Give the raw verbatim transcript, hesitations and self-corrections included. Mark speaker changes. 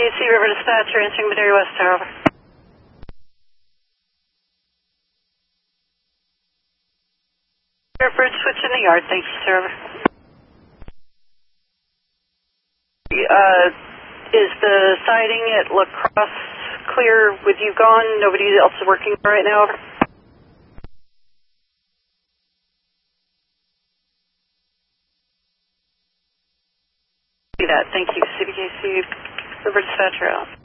Speaker 1: C, River Dispatcher, answering Madera West Tower, over. Bridge switch in the yard, thank you, sir, over. Uh, is the siding at La Crosse clear with you gone? Nobody else is working right now, over? See that, thank you, C B K C, River Dispatcher out.